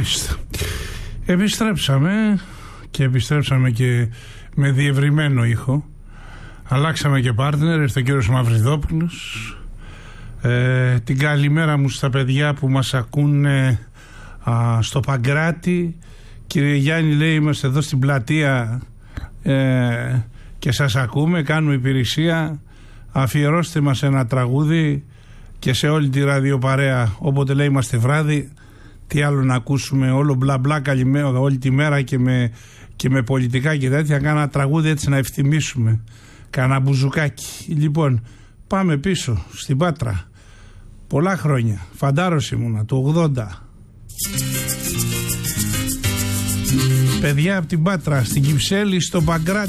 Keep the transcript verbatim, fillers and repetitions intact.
Μάλιστα. Επιστρέψαμε και επιστρέψαμε και με διευρυμένο ήχο. Αλλάξαμε και partner, ήρθε ο κύριος Μαυριδόπουλος. Ε, την καλημέρα μου στα παιδιά που μας ακούνε α, στο Παγκράτη. Κύριε Γιάννη, λέει, είμαστε εδώ στην πλατεία ε, και σας ακούμε, κάνουμε υπηρεσία. Αφιερώστε μας ένα τραγούδι και σε όλη τη ραδιοπαρέα, όποτε λέει είμαστε βράδυ. Τι άλλο να ακούσουμε, όλο μπλα μπλα καλημέρα όλη τη μέρα και με, και με πολιτικά και τέτοια. Κάνα τραγούδι έτσι να ευθυμίσουμε, κάνα μπουζουκάκι. Λοιπόν, πάμε πίσω στην Πάτρα. Πολλά χρόνια, φαντάρος ήμουνα, το ογδόντα. Παιδιά από την Πάτρα, στην Κυψέλη, στο Παγκράτη.